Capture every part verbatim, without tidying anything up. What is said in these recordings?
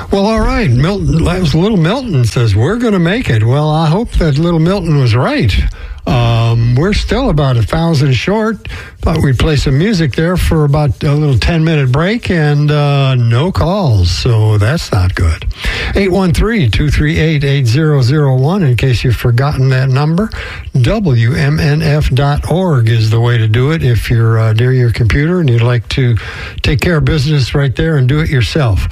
Well, all right. Milton, little Milton says, we're going to make it. Well, I hope that little Milton was right. Um, we're still about a thousand short. Thought we'd play some music there for about a little ten-minute break, and uh, no calls, so that's not good. eight one three, two three eight, eight zero zero one, in case you've forgotten that number. W M N F dot org is the way to do it if you're uh, near your computer and you'd like to take care of business right there and do it yourself.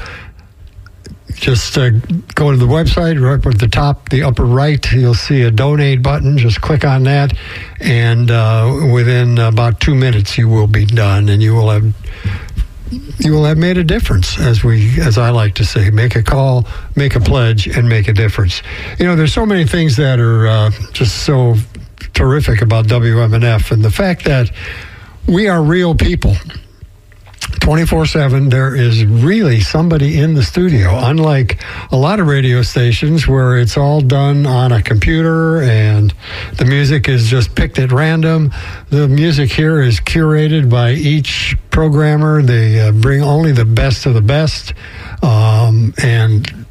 Just uh, go to the website, right at the top, the upper right, you'll see a donate button. Just click on that, and uh, within about two minutes, you will be done, and you will have you will have made a difference, as we, as I like to say. Make a call, make a pledge, and make a difference. You know, there's so many things that are uh, just so terrific about W M N F, and the fact that we are real people. twenty-four seven, there is really somebody in the studio, unlike a lot of radio stations where it's all done on a computer and the music is just picked at random. The music here is curated by each programmer. They uh, bring only the best of the best. Um, and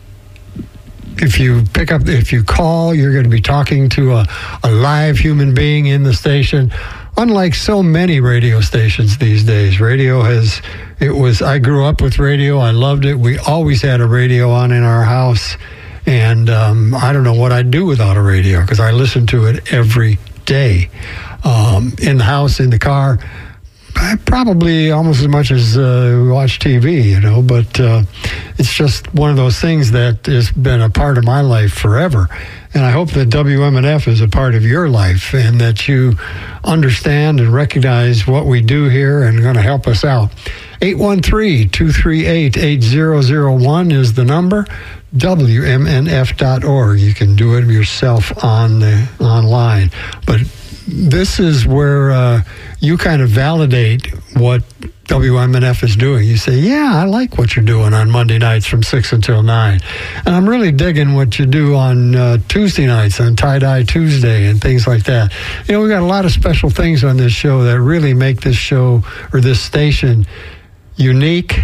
if you pick up, if you call, you're going to be talking to a, a live human being in the station. Unlike so many radio stations these days, radio has, it was, I grew up with radio. I loved it. We always had a radio on in our house. And um, I don't know what I'd do without a radio because I listened to it every day. Um, in the house, in the car, I probably almost as much as uh, watch T V, you know, but uh, it's just one of those things that has been a part of my life forever. And I hope that W M N F is a part of your life and that you understand and recognize what we do here and are going to help us out. eight one three, two three eight, eight zero zero one is the number. W M N F dot org. You can do it yourself on the online. But this is where uh, you kind of validate what W M N F is doing. You say, yeah, I like what you're doing on Monday nights from six until nine. And I'm really digging what you do on uh, Tuesday nights, on Tie-Dye Tuesday and things like that. You know, we got a lot of special things on this show that really make this show or this station unique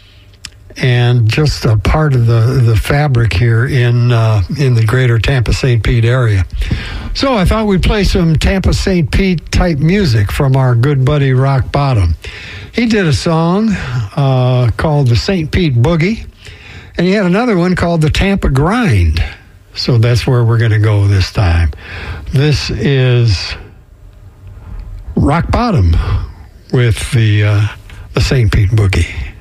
and just a part of the, the fabric here in uh, in the greater Tampa Saint Pete area. So I thought we'd play some Tampa Saint Pete type music from our good buddy Rock Bottom. He did a song uh, called the Saint Pete Boogie, and he had another one called the Tampa Grind. So that's where we're going to go this time. This is Rock Bottom with the uh, the Saint Pete Boogie.